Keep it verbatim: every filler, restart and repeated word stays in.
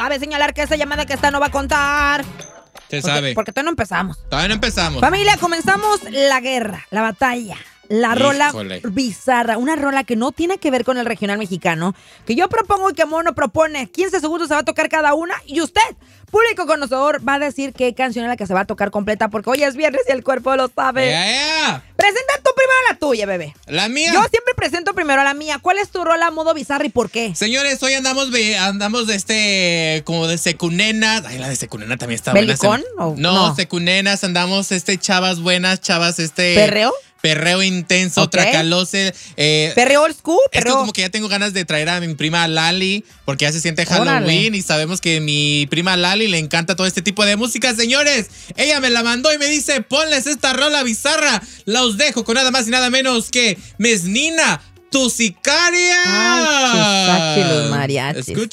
cabe señalar que esa llamada que está no va a contar. Se Porque, sabe. porque todavía no empezamos. Todavía no empezamos. Familia, comenzamos la guerra, la batalla. La rola Híjole. bizarra, una rola que no tiene que ver con el regional mexicano, que yo propongo y que Mono propone. quince segundos se va a tocar cada una y usted, público conocedor, va a decir qué canción es la que se va a tocar completa, porque hoy es viernes y el cuerpo lo sabe. ¡Ya, ya! Presenta tú primero la tuya, bebé. La mía. Yo siempre presento primero la mía. ¿Cuál es tu rola modo bizarra y por qué? Señores, hoy andamos ve- andamos de este, como de secunenas. Ay, la de secunena también está buena. ¿Belicón Se- o No, no? secunenas, andamos este, chavas buenas, chavas este... ¿Perreo? Perreo intenso, Ok. tracalose. Eh, ¿Perreo old school? Es que ¿Perreo? como que ya tengo ganas de traer a mi prima Lali, porque ya se siente Órale. Halloween y sabemos que mi prima Lali le encanta todo este tipo de música, señores. Ella me la mandó y me dice, ponles esta rola bizarra. La os dejo con nada más y nada menos que Mesnina, tu sicaria. Ay, que saque los mariachis. Escucha.